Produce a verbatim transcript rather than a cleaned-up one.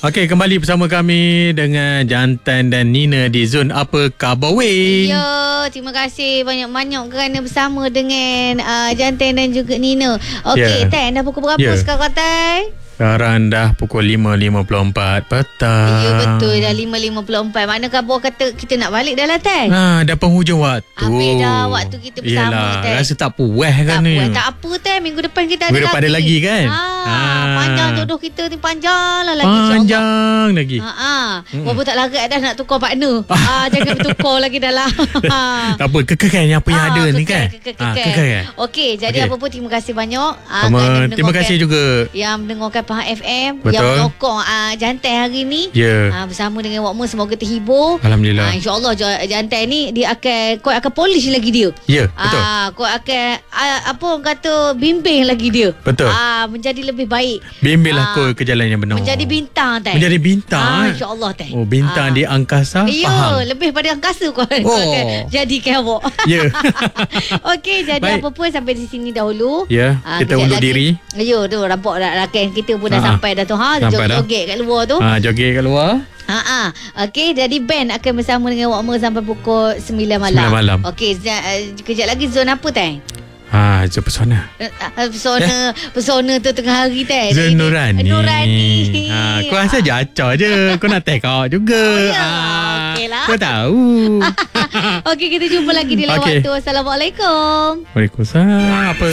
Okey, kembali bersama kami dengan Jantan dan Nina di Zon Apa Khabar Weh. Ya, terima kasih banyak-banyak kerana bersama dengan uh, Jantan dan juga Nina. Okey, yeah. Tan, dah pukul berapa yeah. sekarang, Tan? Sekarang dah pukul lima lima puluh empat petang. Ya, betul. Dah lima lima puluh empat. Mana khabar kata kita nak balik dah lah, Tan? Ha, dah penghujung waktu. Habis dah waktu kita bersama, Yalah, Tan. rasa tak puas kan tak ni. Puas. Tak apa, Tan. Minggu depan kita Minggu ada depan lagi. ada lagi kan? Ha, ha. Panjang jodoh kita ni, panjang lah lagi. Panjang lagi. Ha, ha. Hmm. Walaupun tak larat dah nak tukar partner. ha, jangan bertukar lagi dah lah. Tak apa, kekalkan apa yang ha, ada kekal, ni kan? Kekal, ha, kekal. Kekalkan. Okey, jadi okay. apa pun terima kasih banyak. Ha, terima kasih juga yang mendengarkan Pahang F M. Betul. Yang menyokong uh, Jantan hari ni. Ya. Yeah. Uh, bersama dengan Wakmu, semoga terhibur. Alhamdulillah. Uh, InsyaAllah Jantan ni dia akan, kau akan polish lagi dia. Ya, yeah, betul. Uh, kau akan uh, apa orang kata, bimbing lagi dia. Betul. Uh, menjadi lebih baik. Bimbinglah uh, kau ke jalan yang benar. Menjadi bintang, Tan. Menjadi bintang. Uh, InsyaAllah, Tan. Oh, bintang uh. di angkasa. Ya, faham. lebih pada angkasa kau. Oh. Kau akan jadikan awak. Ya. Okey, jadi baik. Apa pun sampai di sini dahulu. Ya, uh, kita undur lagi. diri. Ya, tu nampak rakan kita pun dah uh-huh. sampai dah tu. Ha, joget kat luar tu. Ha, joget kat luar. Ha ah. Okey, jadi band akan bersama dengan Wakmu sampai pukul sembilan malam. sembilan malam. Okey, kejap lagi zon apa, Tan? Ha, Zon Pesona. Pesona, pesona tu tengah hari, Tan. Zon Nurani. Nurani. Ha, kau rasa jacah je. Kau nak take out juga. Oh, ya. ha, Okeylah. Kau tahu. Okey, kita jumpa lagi di lain okay. waktu. Assalamualaikum. Waalaikumsalam. Apa